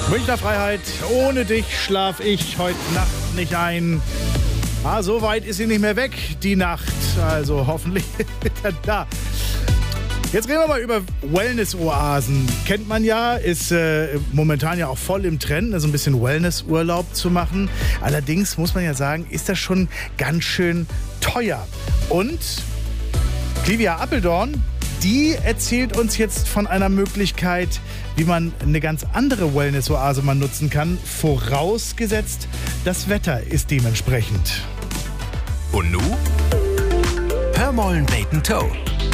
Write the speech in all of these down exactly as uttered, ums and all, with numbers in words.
Münchner Freiheit, ohne dich schlaf ich heute Nacht nicht ein. Ah, so weit ist sie nicht mehr weg, die Nacht. Also hoffentlich wieder da. Jetzt reden wir mal über Wellness-Oasen. Kennt man ja, ist äh, momentan ja auch voll im Trend, so ein bisschen Wellness-Urlaub zu machen. Allerdings muss man ja sagen, ist das schon ganz schön teuer. Und Clivia Appeldorn, die erzählt uns jetzt von einer Möglichkeit, wie man eine ganz andere Wellness-Oase mal nutzen kann, vorausgesetzt, das Wetter ist dementsprechend. Und nu? Hörmollen Bacon Toe.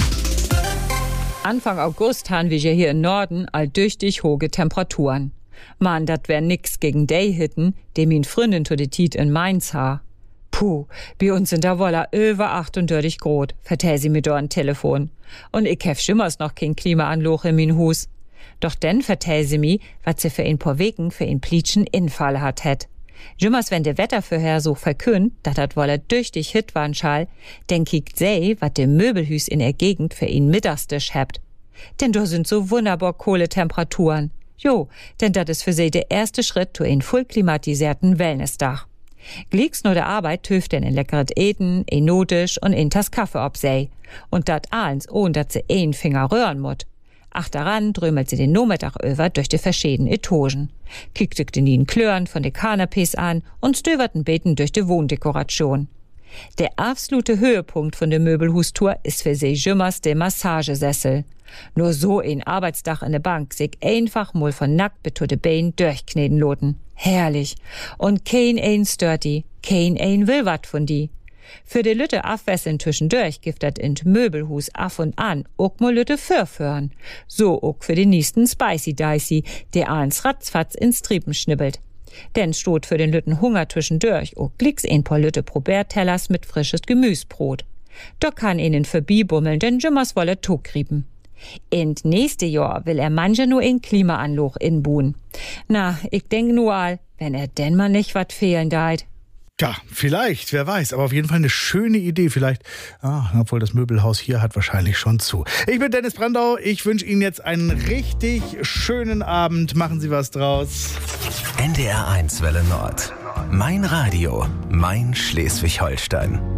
Anfang August haben wir hier im Norden alldurchtig hohe Temperaturen. Man, dat wär nix gegen die Hitten, die min Freundin to de Tiet in Mainz ha. Puh, bei uns sind da wolla über achtunddreißig Grad, vertell sie mir do an Telefon. Und ich hef schimmers noch kein Klimaanloch in min Hus. Doch denn vertell sie mi, wat sie für ein paar Wegen für ein Plitschen Infall hat het. Jimmers, wenn der Wettervorhersog verkündet, dat dat wolla düchtig hit waren schall, denn kiekt sei, wat de Möbelhüs in der Gegend für ihn Mittagstisch hebt. Denn da sind so wunderbar kohle Temperaturen. Jo, denn dat is für sie der erste Schritt zu ein voll klimatisierten Wellnessdach. Glicks nur der Arbeit töft denn ein leckeres Eten, ein Notisch und ein Tass Kaffee ob sei. Und dat eins, ohne dat sie ein Finger rühren mut. Ach daran drömelt sie den Nachmittag über durch die verschiedenen Etagen. Kickt sich den Klören von den Kanapés an und stöberten Beten durch die Wohndekoration. Der absolute Höhepunkt von der Möbelhustour ist für sie Jimmers der Massagesessel. Nur so ein Arbeitsdach in der Bank sich einfach mal von nackt bis zu den Beinen durchkneten loten. Herrlich. Und kein ein stört die, kein ein will wat von die. Für de Lütte Afwesseln zwischendurch gibt dat in Möbelhus af und an ook mal Lütte förfören. So ook für den nächsten Spicy Dicey, der eins ratzfatz ins Triepen schnibbelt. Denn stot für den Lütten Hunger zwischendurch ook glicks ein paar Lütte Probertellers mit frisches Gemüsbrot. Da kann ihnen verbibummeln, denn Jimmers wolle Togrieben. In nächste Jahr will er manche nur ein Klimaanloch inbuhen. Na, ich denk nur all, wenn er denn mal nicht wat fehlen deit. Ja, vielleicht, wer weiß, aber auf jeden Fall eine schöne Idee. Vielleicht, ah, obwohl das Möbelhaus hier hat wahrscheinlich schon zu. Ich bin Dennis Brandau, ich wünsche Ihnen jetzt einen richtig schönen Abend. Machen Sie was draus. N D R eins Welle Nord. Mein Radio, mein Schleswig-Holstein.